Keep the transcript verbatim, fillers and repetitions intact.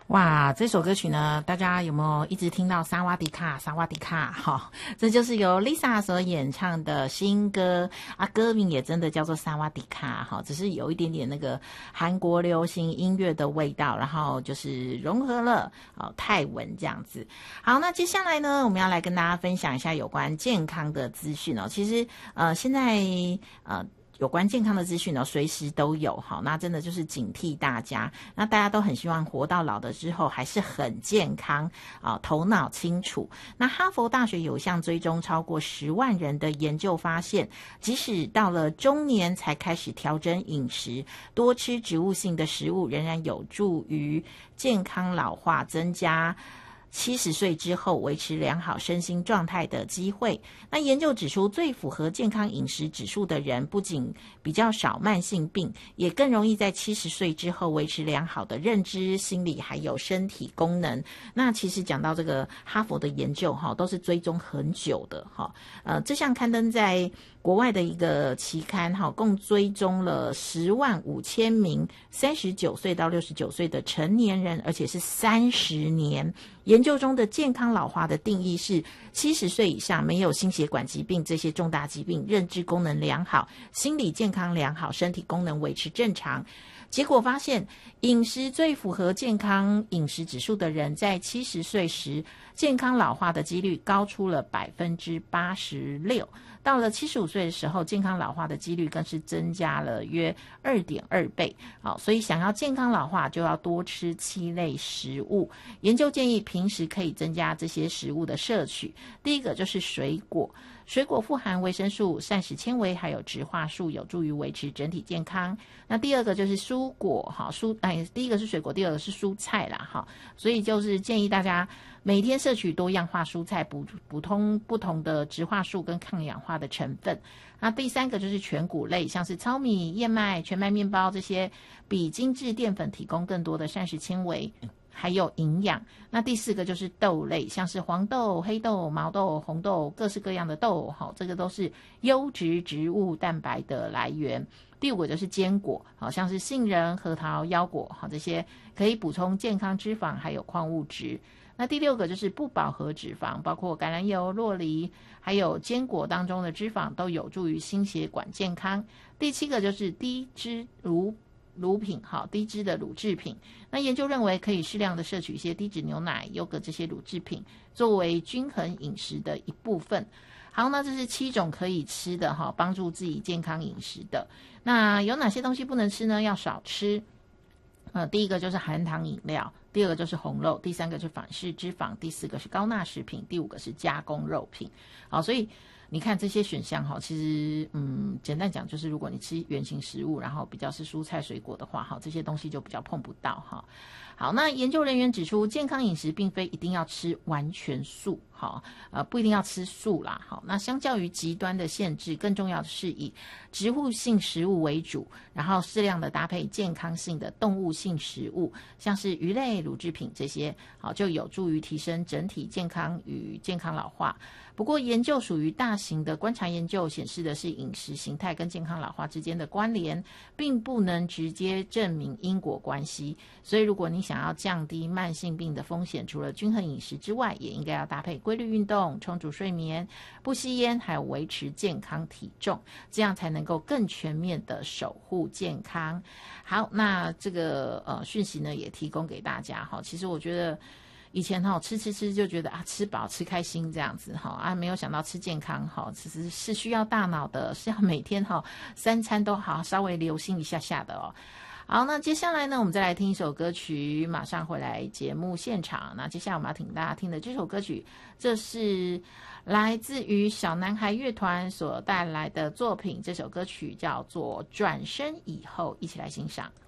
哇，这首歌曲呢，大家有没有一直听到萨瓦迪卡萨瓦迪卡？哈、哦，这就是由 Lisa 所演唱的新歌啊，歌名也真的叫做萨瓦迪卡哈，只是有一点点那个韩国流行音乐的味道，然后就是融合了哦泰文这样子。好，那接下来呢，我们要来跟大家分享一下有关健康的资讯哦。其实呃，现在呃。有关健康的资讯呢，随时都有哈。那真的就是警惕大家，那大家都很希望活到老的之后还是很健康啊，头脑清楚。那哈佛大学有一项追踪超过十万人的研究发现，即使到了中年才开始调整饮食，多吃植物性的食物，仍然有助于健康老化，增加七十岁之后维持良好身心状态的机会。那研究指出，最符合健康饮食指数的人，不仅比较少慢性病，也更容易在七十岁之后维持良好的认知、心理还有身体功能。那其实讲到这个哈佛的研究哈，都是追踪很久的哈。呃，这项刊登在国外的一个期刊哈，共追踪了十万五千名三十九岁到六十九岁的成年人，而且是三十年。研究中的健康老化的定义是七十岁以上，没有心血管疾病这些重大疾病，认知功能良好，心理健康良好，身体功能维持正常。结果发现，饮食最符合健康饮食指数的人，在七十岁时，健康老化的几率高出了百分之八十六。到了七十五岁的时候，健康老化的几率更是增加了约二点二倍。好，所以想要健康老化，就要多吃七类食物。研究建议平时可以增加这些食物的摄取。第一个就是水果。水果富含维生素、膳食纤维还有植化素，有助于维持整体健康。那第二个就是蔬果，哈，蔬哎，第一个是水果，第二个是蔬菜啦，哈，所以就是建议大家每天摄取多样化蔬菜，补补充不同的植化素跟抗氧化的成分。那第三个就是全谷类，像是糙米、燕麦、全麦面包这些，比精致淀粉提供更多的膳食纤维。还有营养。那第四个就是豆类，像是黄豆、黑豆、毛豆、红豆，各式各样的豆，好，这个都是优质植物蛋白的来源。第五个就是坚果，好像是杏仁、核桃、腰果，好，这些可以补充健康脂肪还有矿物质。那第六个就是不饱和脂肪，包括橄榄油、酪梨，还有坚果当中的脂肪都有助于心血管健康。第七个就是低脂乳乳品，好，低脂的乳制品。那研究认为可以适量的摄取一些低脂牛奶、优格这些乳制品，作为均衡饮食的一部分。好，那这是七种可以吃的哈，帮助自己健康饮食的。那有哪些东西不能吃呢？要少吃。呃，第一个就是含糖饮料，第二个就是红肉，第三个是反式脂肪，第四个是高钠食品，第五个是加工肉品。好，所以你看这些选项哈，其实嗯，简单讲就是，如果你吃原型食物，然后比较是蔬菜水果的话，哈，这些东西就比较碰不到哈。好，那研究人员指出，健康饮食并非一定要吃完全素，好，呃，不一定要吃素啦。好，那相较于极端的限制，更重要的是以植物性食物为主，然后适量的搭配健康性的动物性食物，像是鱼类、乳制品这些，好，就有助于提升整体健康与健康老化。不过，研究属于大型的观察研究，显示的是饮食形态跟健康老化之间的关联，并不能直接证明因果关系。所以，如果你想要降低慢性病的风险，除了均衡饮食之外，也应该要搭配规律运动、充足睡眠、不吸烟，还有维持健康体重，这样才能够更全面的守护健康。好，那这个呃讯息呢，也提供给大家哈。其实我觉得，以前哈吃吃吃就觉得啊吃饱吃开心这样子哈啊，没有想到吃健康哈，其实是需要大脑的，是要每天哈三餐都好稍微留心一下下的哦。好，那接下来呢，我们再来听一首歌曲，马上回来节目现场。那接下来我们要请大家听的这首歌曲，这是来自于小男孩乐团所带来的作品，这首歌曲叫做《转身以后》，一起来欣赏。